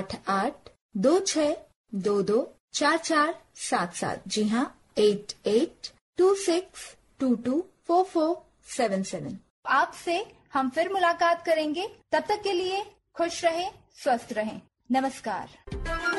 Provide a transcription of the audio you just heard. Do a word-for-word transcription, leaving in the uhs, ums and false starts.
आठ आठ दो छः दो दो चार चार सात सात। जी हाँ, eight eight to six to to four four seven seven. आपसे हम फिर मुलाकात करेंगे। तब तक के लिए खुश रहें, स्वस्थ रहें। नमस्कार।